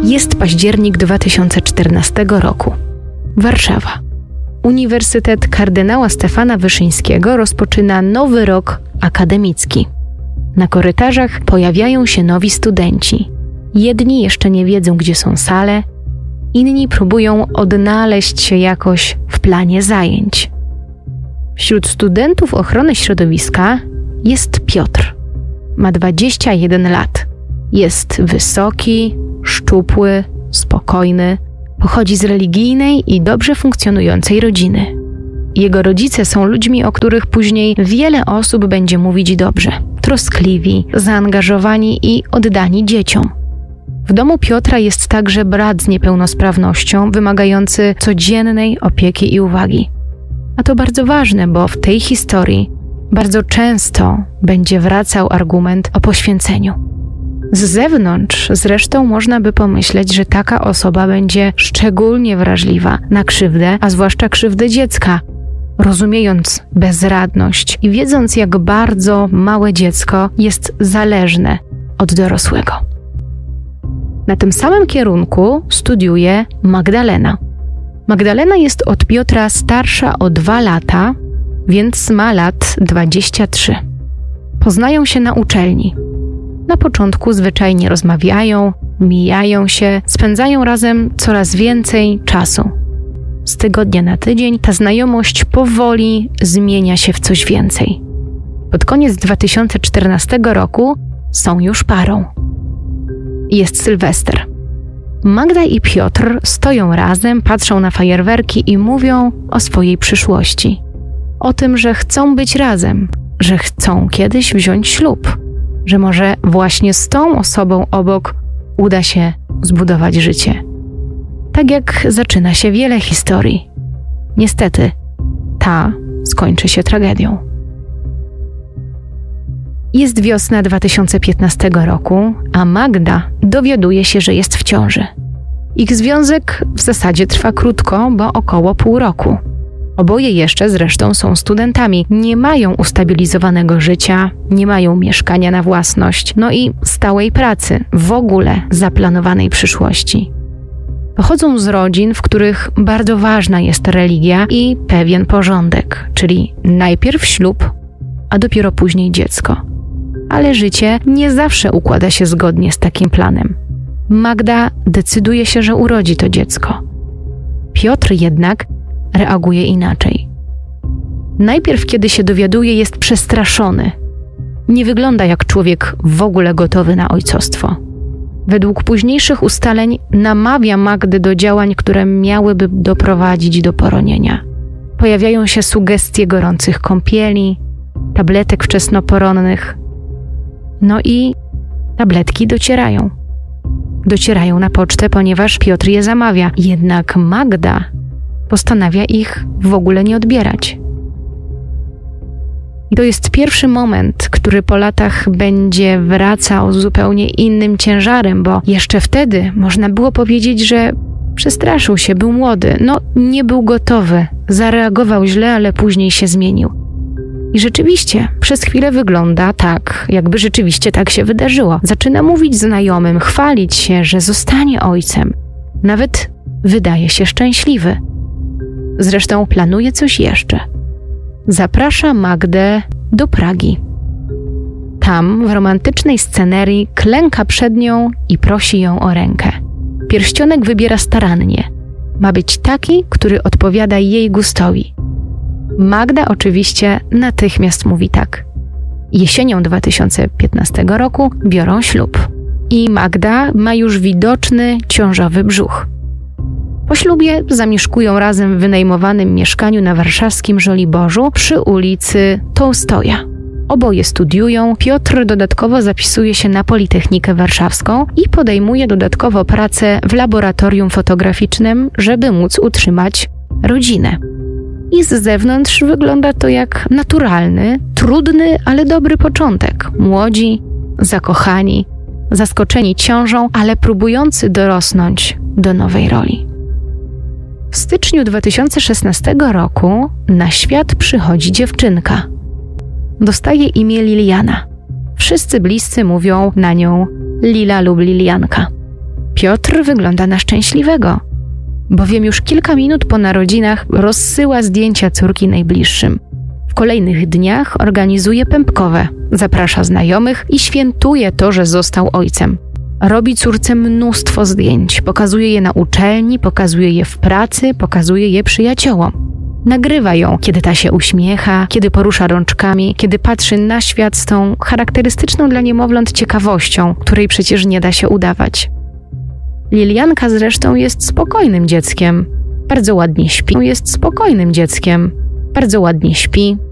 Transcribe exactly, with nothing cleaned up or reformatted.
Jest październik dwa tysiące czternastego roku. Warszawa. Uniwersytet Kardynała Stefana Wyszyńskiego rozpoczyna nowy rok akademicki. Na korytarzach pojawiają się nowi studenci. Jedni jeszcze nie wiedzą, gdzie są sale, inni próbują odnaleźć się jakoś w planie zajęć. Wśród studentów ochrony środowiska jest Piotr. Ma dwadzieścia jeden lat. Jest wysoki, szczupły, spokojny. Pochodzi z religijnej i dobrze funkcjonującej rodziny. Jego rodzice są ludźmi, o których później wiele osób będzie mówić dobrze. Troskliwi, zaangażowani i oddani dzieciom. W domu Piotra jest także brat z niepełnosprawnością, wymagający codziennej opieki i uwagi. A to bardzo ważne, bo w tej historii bardzo często będzie wracał argument o poświęceniu. Z zewnątrz zresztą można by pomyśleć, że taka osoba będzie szczególnie wrażliwa na krzywdę, a zwłaszcza krzywdę dziecka, rozumiejąc bezradność i wiedząc, jak bardzo małe dziecko jest zależne od dorosłego. Na tym samym kierunku studiuje Magdalena. Magdalena jest od Piotra starsza o dwa lata, więc ma lat dwadzieścia trzy. Poznają się na uczelni. Na początku zwyczajnie rozmawiają, mijają się, spędzają razem coraz więcej czasu. Z tygodnia na tydzień ta znajomość powoli zmienia się w coś więcej. Pod koniec dwa tysiące czternastego roku są już parą. Jest Sylwester. Magda i Piotr stoją razem, patrzą na fajerwerki i mówią o swojej przyszłości. O tym, że chcą być razem, że chcą kiedyś wziąć ślub, że może właśnie z tą osobą obok uda się zbudować życie. Tak jak zaczyna się wiele historii. Niestety, ta skończy się tragedią. Jest wiosna dwa tysiące piętnastego roku, a Magda dowiaduje się, że jest w ciąży. Ich związek w zasadzie trwa krótko, bo około pół roku. Oboje jeszcze zresztą są studentami, nie mają ustabilizowanego życia, nie mają mieszkania na własność, no i stałej pracy, w ogóle zaplanowanej przyszłości. Pochodzą z rodzin, w których bardzo ważna jest religia i pewien porządek, czyli najpierw ślub, a dopiero później dziecko. Ale życie nie zawsze układa się zgodnie z takim planem. Magda decyduje się, że urodzi to dziecko. Piotr jednak reaguje inaczej. Najpierw, kiedy się dowiaduje, jest przestraszony. Nie wygląda jak człowiek w ogóle gotowy na ojcostwo. Według późniejszych ustaleń namawia Magdę do działań, które miałyby doprowadzić do poronienia. Pojawiają się sugestie gorących kąpieli, tabletek wczesnoporonnych. No i tabletki docierają. Docierają na pocztę, ponieważ Piotr je zamawia. Jednak Magda postanawia ich w ogóle nie odbierać. I to jest pierwszy moment, który po latach będzie wracał z zupełnie innym ciężarem, bo jeszcze wtedy można było powiedzieć, że przestraszył się, był młody, no nie był gotowy, zareagował źle, ale później się zmienił. I rzeczywiście, przez chwilę wygląda tak, jakby rzeczywiście tak się wydarzyło. Zaczyna mówić znajomym, chwalić się, że zostanie ojcem. Nawet wydaje się szczęśliwy. Zresztą planuje coś jeszcze. Zaprasza Magdę do Pragi. Tam, w romantycznej scenerii, klęka przed nią i prosi ją o rękę. Pierścionek wybiera starannie. Ma być taki, który odpowiada jej gustowi. Magda oczywiście natychmiast mówi tak. Jesienią dwa tysiące piętnastego roku biorą ślub. I Magda ma już widoczny ciążowy brzuch. Po ślubie zamieszkują razem w wynajmowanym mieszkaniu na warszawskim Żoliborzu przy ulicy Tołstoja. Oboje studiują, Piotr dodatkowo zapisuje się na Politechnikę Warszawską i podejmuje dodatkowo pracę w laboratorium fotograficznym, żeby móc utrzymać rodzinę. I z zewnątrz wygląda to jak naturalny, trudny, ale dobry początek. Młodzi, zakochani, zaskoczeni ciążą, ale próbujący dorosnąć do nowej roli. W styczniu dwa tysiące szesnastego roku na świat przychodzi dziewczynka. Dostaje imię Liliana. Wszyscy bliscy mówią na nią Lila lub Lilianka. Piotr wygląda na szczęśliwego, bowiem już kilka minut po narodzinach rozsyła zdjęcia córki najbliższym. W kolejnych dniach organizuje pępkowe, zaprasza znajomych i świętuje to, że został ojcem. Robi córce mnóstwo zdjęć, pokazuje je na uczelni, pokazuje je w pracy, pokazuje je przyjaciołom. Nagrywa ją, kiedy ta się uśmiecha, kiedy porusza rączkami, kiedy patrzy na świat z tą charakterystyczną dla niemowląt ciekawością, której przecież nie da się udawać. Lilianka zresztą jest spokojnym dzieckiem. Bardzo ładnie śpi. Jest spokojnym dzieckiem. Bardzo ładnie śpi.